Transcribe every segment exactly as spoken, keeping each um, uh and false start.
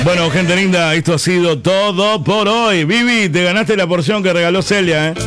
Bueno, gente linda, esto ha sido todo por hoy. Vivi, te ganaste la porción que regaló Celia, ¿eh?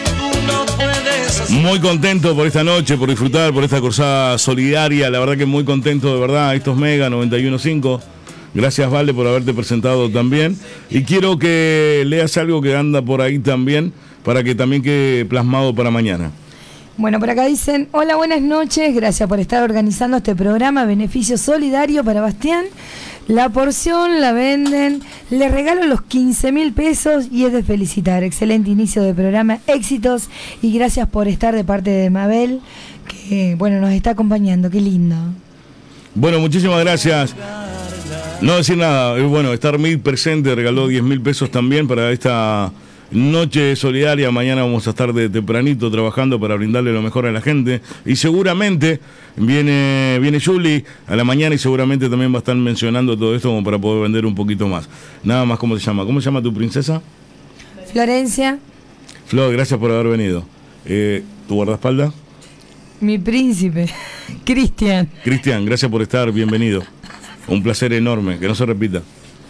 Muy contento por esta noche, por disfrutar, por esta cruzada solidaria. La verdad que muy contento, de verdad. Esto es Mega noventa y uno punto cinco. Gracias, Vale, por haberte presentado también. Y quiero que leas algo que anda por ahí también, para que también quede plasmado para mañana. Bueno, por acá dicen, hola, buenas noches, gracias por estar organizando este programa, beneficio solidario para Bastián. La porción la venden, le regalo los quince mil pesos y es de felicitar. Excelente inicio de programa, éxitos y gracias por estar de parte de Mabel, que bueno, nos está acompañando, qué lindo. Bueno, muchísimas gracias. No decir nada, bueno, estar mil presente, regaló diez mil pesos también para esta noche solidaria. Mañana vamos a estar de tempranito trabajando para brindarle lo mejor a la gente. Y seguramente viene, viene Julie a la mañana y seguramente también va a estar mencionando todo esto como para poder vender un poquito más. Nada más, ¿cómo se llama? ¿Cómo se llama tu princesa? Florencia. Flor, gracias por haber venido. Eh, ¿Tu guardaespaldas? Mi príncipe, Cristian. Cristian, gracias por estar, bienvenido. Un placer enorme, que no se repita.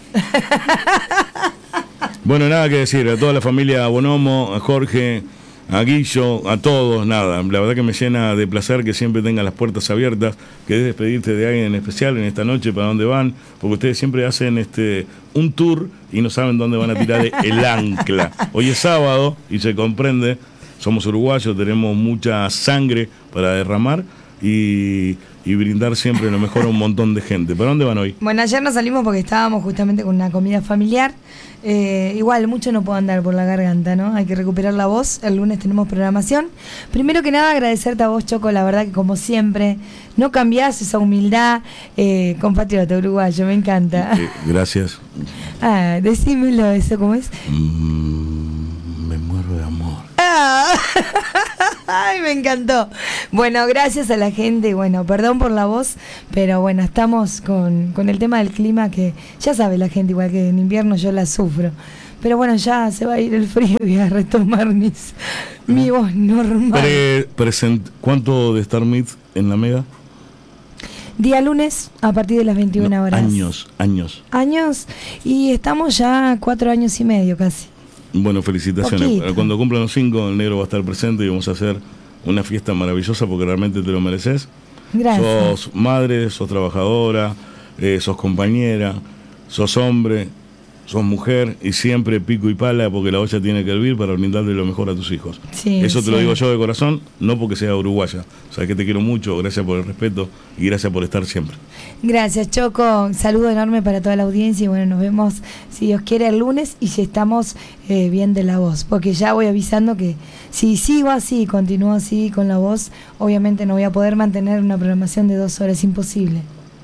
Bueno, nada que decir, a toda la familia Bonomo, a Jorge, a Guillo, a todos, nada. La verdad que me llena de placer que siempre tengan las puertas abiertas, que des despedirte de alguien en especial en esta noche, para dónde van, porque ustedes siempre hacen este un tour y no saben dónde van a tirar el ancla. Hoy es sábado y se comprende, somos uruguayos, tenemos mucha sangre para derramar y... y brindar siempre lo mejor a un montón de gente. ¿Para dónde van hoy? Bueno, ayer nos salimos porque estábamos justamente con una comida familiar. Eh, igual, mucho no puedo andar por la garganta, ¿no? Hay que recuperar la voz. El lunes tenemos programación. Primero que nada, agradecerte a vos, Choco. La verdad que, como siempre, no cambiás esa humildad. Eh, compatriota uruguayo, me encanta. Eh, gracias. Ah, decímelo, ¿eso cómo es? Mm, me muero de amor. Ah. Ay, me encantó. Bueno, gracias a la gente. Bueno, perdón por la voz, pero bueno, estamos con, con el tema del clima, que ya sabe la gente, igual que en invierno yo la sufro. Pero bueno, ya se va a ir el frío y a retomar mis, mi voz normal. Pre, present, ¿Cuánto de Star Meet en la Mega? Día lunes a partir de las veintiuna No, horas. Años, años. Años, y estamos ya cuatro años y medio casi. Bueno, felicitaciones. Poquito. Cuando cumplan los cinco, el negro va a estar presente y vamos a hacer una fiesta maravillosa porque realmente te lo mereces. Gracias. Sos madre, sos trabajadora, eh, sos compañera, sos hombre, sos mujer y siempre pico y pala porque la olla tiene que hervir para brindarle lo mejor a tus hijos. Sí, Eso te sí. lo digo yo de corazón, no porque sea uruguaya. Sabes que te quiero mucho, gracias por el respeto y gracias por estar siempre. Gracias, Choco. Saludo enorme para toda la audiencia y bueno, nos vemos, si Dios quiere, el lunes y si estamos eh, bien de la voz, porque ya voy avisando que si sigo así, continúo así con la voz, obviamente no voy a poder mantener una programación de dos horas, imposible.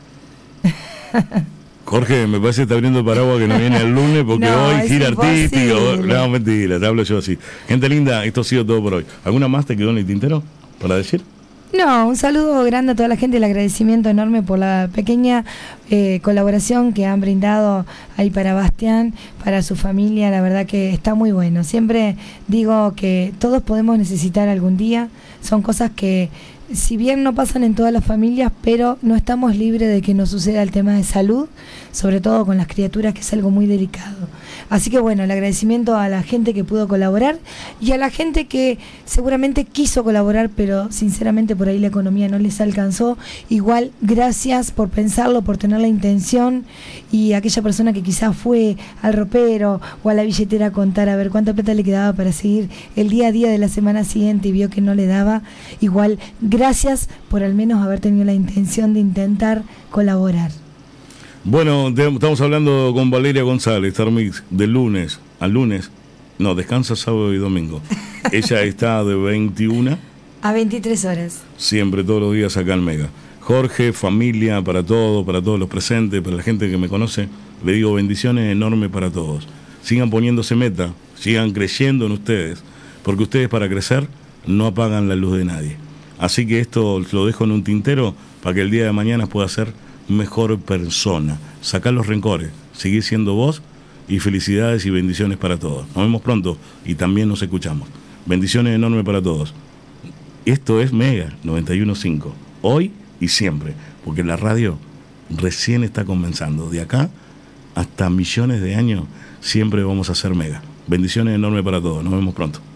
Jorge, me parece que está abriendo el paraguas que no viene el lunes porque No, hoy es gira imposible. artístico. No, mentira, te hablo yo así. Gente linda, esto ha sido todo por hoy. ¿Alguna más te quedó en el tintero para decir? No, un saludo grande a toda la gente, el agradecimiento enorme por la pequeña eh, colaboración que han brindado ahí para Bastián, para su familia, la verdad que está muy bueno. Siempre digo que todos podemos necesitar algún día, son cosas que si bien no pasan en todas las familias, pero no estamos libres de que nos suceda el tema de salud, sobre todo con las criaturas, que es algo muy delicado. Así que bueno, el agradecimiento a la gente que pudo colaborar y a la gente que seguramente quiso colaborar, pero sinceramente por ahí la economía no les alcanzó. Igual, gracias por pensarlo, por tener la intención, y a aquella persona que quizás fue al ropero o a la billetera a contar a ver cuánta plata le quedaba para seguir el día a día de la semana siguiente y vio que no le daba, igual, gracias por al menos haber tenido la intención de intentar colaborar. Bueno, de, estamos hablando con Valeria González, Star Mix, de lunes al lunes. No, descansa sábado y domingo. Ella está de veintiuna A veintitrés horas. siempre, todos los días acá en Mega. Jorge, familia, para todos, para todos los presentes, para la gente que me conoce, le digo bendiciones enormes para todos. Sigan poniéndose meta, sigan creyendo en ustedes, porque ustedes para crecer no apagan la luz de nadie. Así que esto lo dejo en un tintero para que el día de mañana pueda ser mejor persona. Sacar los rencores, seguir siendo vos y felicidades y bendiciones para todos. Nos vemos pronto y también nos escuchamos. Bendiciones enormes para todos. Esto es Mega noventa y uno punto cinco, hoy y siempre, porque la radio recién está comenzando. De acá hasta millones de años, siempre vamos a ser mega. Bendiciones enormes para todos. Nos vemos pronto.